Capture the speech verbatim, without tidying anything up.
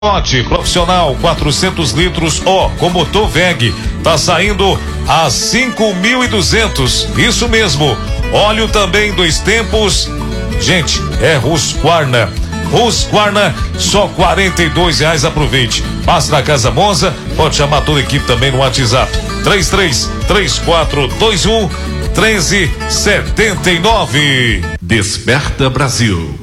Lote profissional quatrocentos litros ó, com motor V E G, tá saindo a cinco mil e duzentos. Isso mesmo. Óleo também dois tempos. Gente, é Husqvarna. Husqvarna, só quarenta e dois reais. Aproveite. Passa na Casa Monza. Pode chamar toda a equipe também no WhatsApp. três três três quatro dois um um três sete nove. Desperta Brasil.